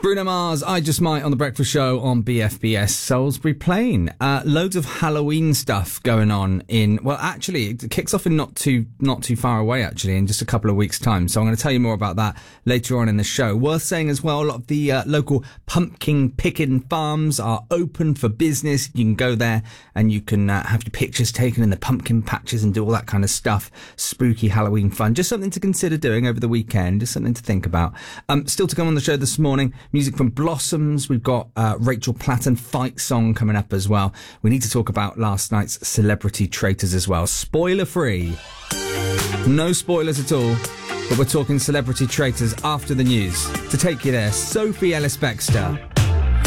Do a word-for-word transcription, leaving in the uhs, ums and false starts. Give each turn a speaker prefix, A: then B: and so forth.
A: Bruno Mars, I Just Might on The Breakfast Show on B F B S Salisbury Plain. Uh, loads of Halloween stuff going on in, well, actually, it kicks off in not too, not too far away, actually, in just a couple of weeks' time. So I'm going to tell you more about that later on in the show. Worth saying as well, a lot of the uh, local pumpkin picking farms are open for business. You can go there and you can uh, have your pictures taken in the pumpkin patches and do all that kind of stuff. Spooky Halloween fun. Just something to consider doing over the weekend. Just something to think about. Um, still to come on the show this morning, music from Blossoms. We've got uh, Rachel Platten Fight Song coming up as well. We need to talk about last night's Celebrity Traitors as well. Spoiler free. No spoilers at all. But we're talking Celebrity Traitors after the news. To take you there, Sophie Ellis-Bextor.